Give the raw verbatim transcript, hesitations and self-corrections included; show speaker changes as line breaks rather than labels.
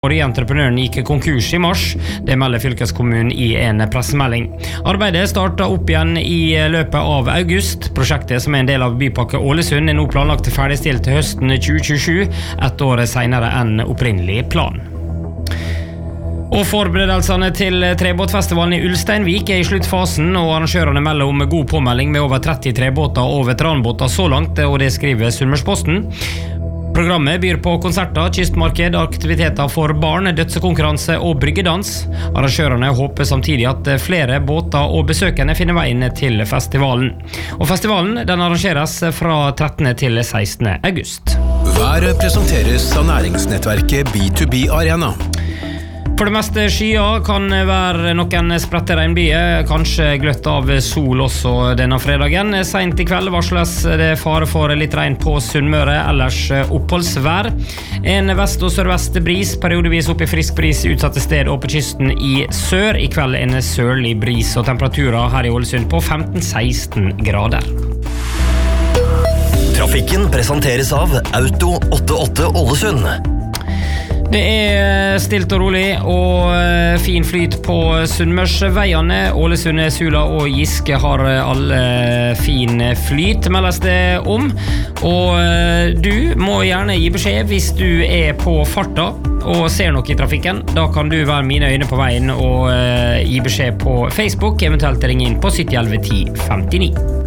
Forrige entreprenøren gikk konkurs i mars, det melder fylkeskommunen i en pressemelding. Arbeidet startet opp igjen i løpet av august. Prosjektet, som er en del av Bypakke Ålesund, er nå planlagt ferdigstilt til høsten tjue tjuesju, ett år senere enn opprinnelig plan. Og forberedelsene til trebåtfestivalen i Ulsteinvik er i sluttfasen, og arrangørene melder om god påmelding med over tretti trebåter og veteranbåter så langt, og det skriver Sunnmørsposten. Programmet byr på konserter, kystmarked, aktiviteter for barn, dødsekonkurranse og bryggedans. Arrangørene håper samtidig at flere båter og besøkende finner veien til festivalen. Og festivalen den arrangeres fra trettende til sekstende august.
Været presenteres av næringsnettverket B to B Arena.
For det meste skyer kan være noen spredte regnbyger, kanskje gløtt av sol også denne fredagen. Sent i kveld varsles det fare for litt regn på Sunnmøre, ellers oppholdsvær. En vest- og sørvest bris, periodevis opp i frisk bris utsatte sted og på kysten i sør. I kveld en sørlig bris og temperaturer her i Ålesund på femten til seksten grader.
Trafikken presenteres av Auto åttiåtte Ålesund.
Det er stilt og rolig og fin flyt på Sunnmørsveiene. Ålesund, Sula og Giske har alle fin flyt, meldes det om. Og du må gjerne gi beskjed hvis du er på farta og ser noe i trafikken. Da kan du være mine øyne på veien og gi beskjed på Facebook, eventuelt ringe inn på sytti elleve ti femtini.